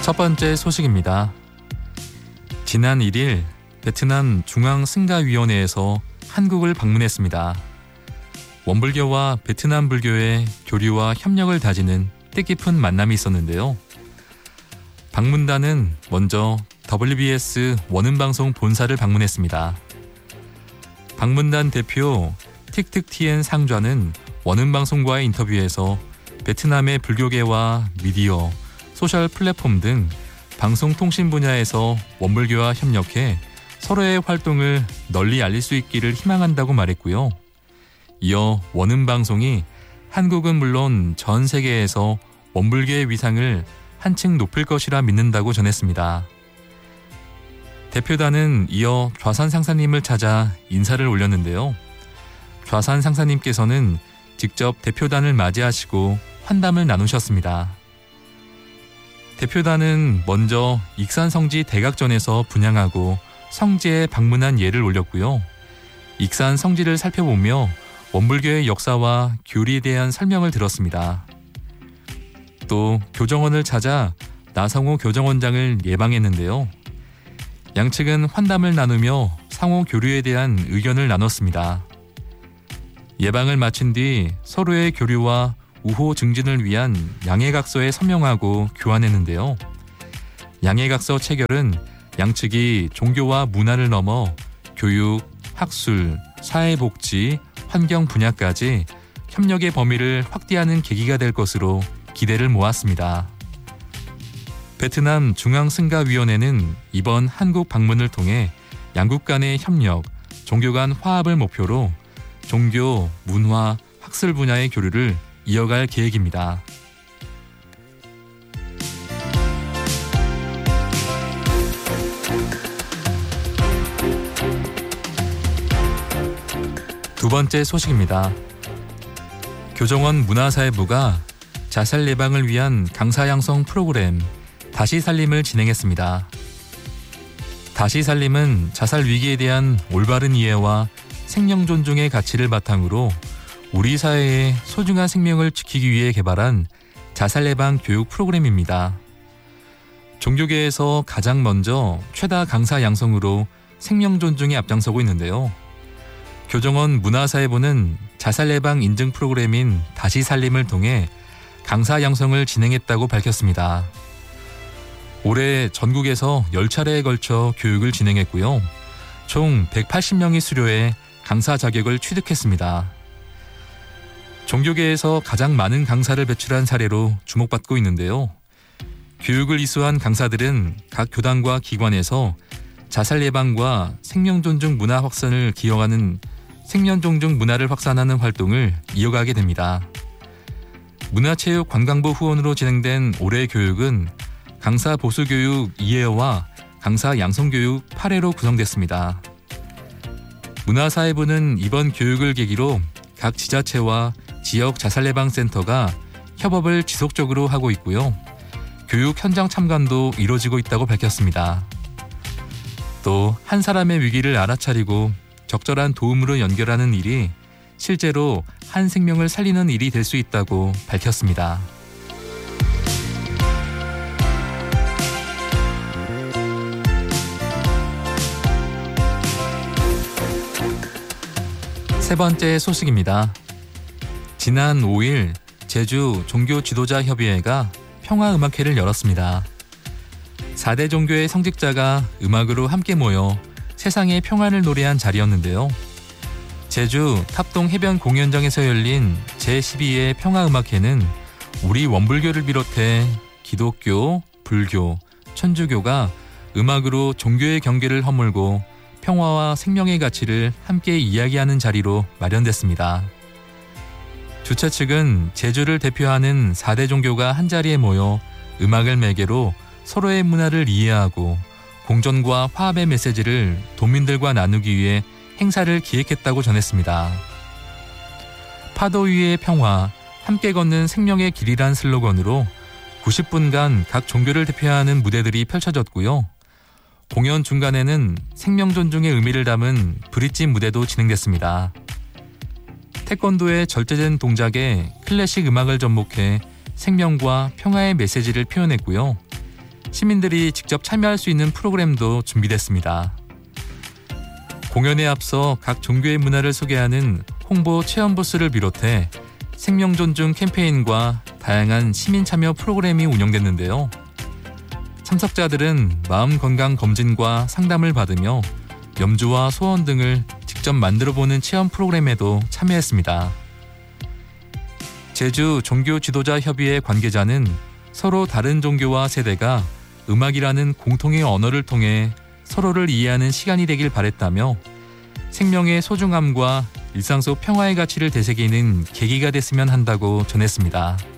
첫 번째 소식입니다. 지난 1일 베트남 중앙승가위원회에서 한국을 방문했습니다. 원불교와 베트남 불교의 교류와 협력을 다지는 뜻깊은 만남이 있었는데요. 방문단은 먼저 WBS 원음방송 본사를 방문했습니다. 방문단 대표 틱틱티엔 상좌는 원음방송과의 인터뷰에서 베트남의 불교계와 미디어, 소셜 플랫폼 등 방송통신 분야에서 원불교와 협력해 서로의 활동을 널리 알릴 수 있기를 희망한다고 말했고요. 이어 원음방송이 한국은 물론 전 세계에서 원불교의 위상을 한층 높일 것이라 믿는다고 전했습니다. 대표단은 이어 좌산 상사님을 찾아 인사를 올렸는데요. 좌산 상사님께서는 직접 대표단을 맞이하시고 환담을 나누셨습니다. 대표단은 먼저 익산 성지 대각전에서 분향하고 성지에 방문한 예를 올렸고요. 익산 성지를 살펴보며 원불교의 역사와 교리에 대한 설명을 들었습니다. 또 교정원을 찾아 나성호 교정원장을 예방했는데요. 양측은 환담을 나누며 상호 교류에 대한 의견을 나눴습니다. 예방을 마친 뒤 서로의 교류와 우호 증진을 위한 양해각서에 서명하고 교환했는데요. 양해각서 체결은 양측이 종교와 문화를 넘어 교육, 학술, 사회복지, 환경 분야까지 협력의 범위를 확대하는 계기가 될 것으로 기대를 모았습니다. 베트남 중앙승가위원회는 이번 한국 방문을 통해 양국 간의 협력, 종교 간 화합을 목표로 종교, 문화, 학술 분야의 교류를 이어갈 계획입니다. 두 번째 소식입니다. 교정원 문화사회부가 자살 예방을 위한 강사 양성 프로그램 다시 살림을 진행했습니다. 다시 살림은 자살 위기에 대한 올바른 이해와 생명 존중의 가치를 바탕으로 우리 사회의 소중한 생명을 지키기 위해 개발한 자살 예방 교육 프로그램입니다. 종교계에서 가장 먼저 최다 강사 양성으로 생명 존중에 앞장서고 있는데요. 교정원 문화사회부는 자살 예방 인증 프로그램인 다시 살림을 통해 강사 양성을 진행했다고 밝혔습니다. 올해 전국에서 10차례에 걸쳐 교육을 진행했고요. 총 180명이 수료해 강사 자격을 취득했습니다. 종교계에서 가장 많은 강사를 배출한 사례로 주목받고 있는데요. 교육을 이수한 강사들은 각 교단과 기관에서 자살 예방과 생명 존중 문화 확산을 기여하는 생명 존중 문화를 확산하는 활동을 이어가게 됩니다. 문화체육관광부 후원으로 진행된 올해 교육은 강사 보수교육 2회와 강사 양성교육 8회로 구성됐습니다. 문화사회부는 이번 교육을 계기로 각 지자체와 지역 자살예방센터가 협업을 지속적으로 하고 있고요. 교육 현장 참관도 이루어지고 있다고 밝혔습니다. 또 한 사람의 위기를 알아차리고 적절한 도움으로 연결하는 일이 실제로 한 생명을 살리는 일이 될 수 있다고 밝혔습니다. 세 번째 소식입니다. 지난 5일 제주 종교지도자협의회가 평화음악회를 열었습니다. 4대 종교의 성직자가 음악으로 함께 모여 세상의 평화를 노래한 자리였는데요. 제주 탑동 해변 공연장에서 열린 제12회 평화음악회는 우리 원불교를 비롯해 기독교, 불교, 천주교가 음악으로 종교의 경계를 허물고 평화와 생명의 가치를 함께 이야기하는 자리로 마련됐습니다. 주최 측은 제주를 대표하는 4대 종교가 한자리에 모여 음악을 매개로 서로의 문화를 이해하고 공존과 화합의 메시지를 도민들과 나누기 위해 행사를 기획했다고 전했습니다. 파도 위의 평화, 함께 걷는 생명의 길이란 슬로건으로 90분간 각 종교를 대표하는 무대들이 펼쳐졌고요. 공연 중간에는 생명 존중의 의미를 담은 브릿지 무대도 진행됐습니다. 태권도의 절제된 동작에 클래식 음악을 접목해 생명과 평화의 메시지를 표현했고요. 시민들이 직접 참여할 수 있는 프로그램도 준비됐습니다. 공연에 앞서 각 종교의 문화를 소개하는 홍보 체험 부스를 비롯해 생명 존중 캠페인과 다양한 시민 참여 프로그램이 운영됐는데요. 참석자들은 마음 건강 검진과 상담을 받으며 염주와 소원 등을 직접 만들어보는 체험 프로그램에도 참여했습니다. 제주 종교 지도자 협의회 관계자는 서로 다른 종교와 세대가 음악이라는 공통의 언어를 통해 서로를 이해하는 시간이 되길 바랬다며 생명의 소중함과 일상 속 평화의 가치를 되새기는 계기가 됐으면 한다고 전했습니다.